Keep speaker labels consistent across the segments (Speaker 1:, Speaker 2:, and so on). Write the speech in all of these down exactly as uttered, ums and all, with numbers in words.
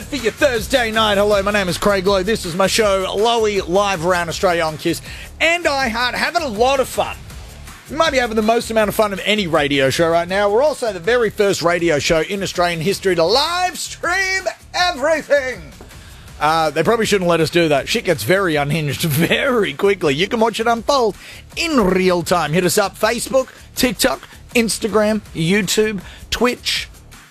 Speaker 1: for your Thursday night. Hello, my name is Craig Lowe. This is my show, Lowy, live around Australia on Kiss and iHeart. Having a lot of fun. We might be having the most amount of fun of any radio show right now. We're also the very first radio show in Australian history to live stream everything. Uh, they probably shouldn't let us do that. Shit gets very unhinged very quickly. You can watch it unfold in real time. Hit us up, Facebook, TikTok, Instagram, YouTube, Twitch,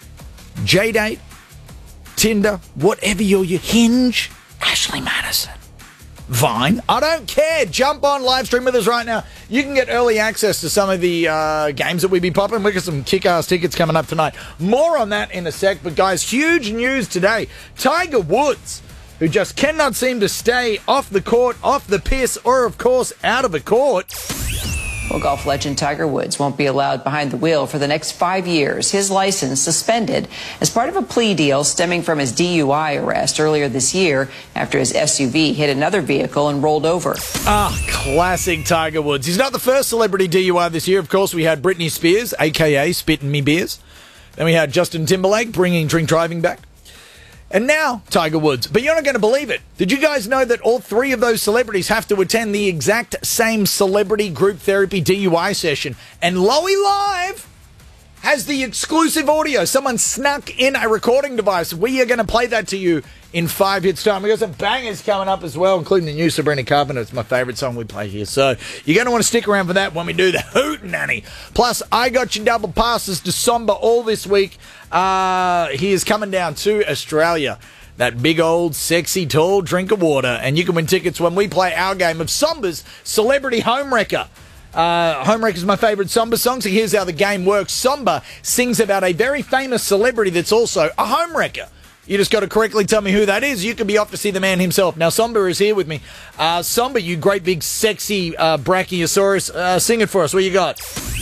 Speaker 1: J-Date, Tinder, whatever you're, your Hinge, Ashley Madison, Vine. I don't care. Jump on, live stream with us right now. You can get early access to some of the uh, games that we be popping. We got some kick-ass tickets coming up tonight. More on that in a sec. But guys, huge news today. Tiger Woods, who just cannot seem to stay off the court, off the piss, or of course out of the court.
Speaker 2: Well, golf legend Tiger Woods won't be allowed behind the wheel for the next five years. His license suspended as part of a plea deal stemming from his D U I arrest earlier this year after his S U V hit another vehicle and rolled over.
Speaker 1: Ah, classic Tiger Woods. He's not the first celebrity D U I this year. Of course, we had Britney Spears, a k a. Spittin' Me Beers. Then we had Justin Timberlake bringing drink driving back. And now, Tiger Woods. But you're not going to believe it. Did you guys know that all three of those celebrities have to attend the exact same celebrity group therapy D U I session? And Lowy Live has the exclusive audio. Someone snuck in a recording device. We are going to play that to you in five hits time. We got some bangers coming up as well, including the new Sabrina Carpenter. It's my favourite song we play here. So you're going to want to stick around for that when we do the Hootenanny. Plus, I got you double passes to Somber all this week. Uh, he is coming down to Australia. That big old, sexy, tall drink of water. And you can win tickets when we play our game of Somber's Celebrity Home Wrecker. Uh, Home Wrecker is my favourite Somber song, so here's how the game works. Somber sings about a very famous celebrity that's also a home wrecker. You just got to correctly tell me who that is. You could be off to see the man himself. Now, Somber is here with me. Uh, Somber, you great big sexy uh, brachiosaurus, uh, sing it for us. What you got?